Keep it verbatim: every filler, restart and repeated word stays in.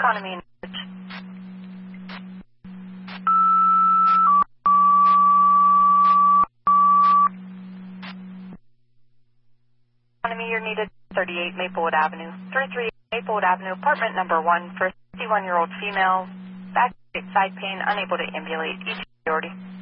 Economy. Economy, you're needed. thirty-eight Maplewood Avenue. thirty-three Maplewood Avenue, apartment number one for a fifty-one-year-old female. Back side pain, unable to ambulate. Each priority.